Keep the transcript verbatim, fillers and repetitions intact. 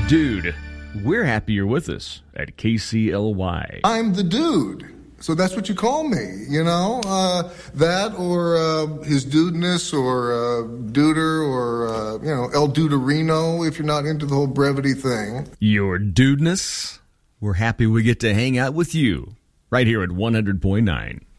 Dude, we're happy you're with us at K C L Y. I'm the dude. So that's what you call me, you know? Uh, that or uh, his dudeness or uh, duder or, uh, you know, El Duderino if you're not into the whole brevity thing. Your dudeness? We're happy we get to hang out with you right here at one hundred point nine.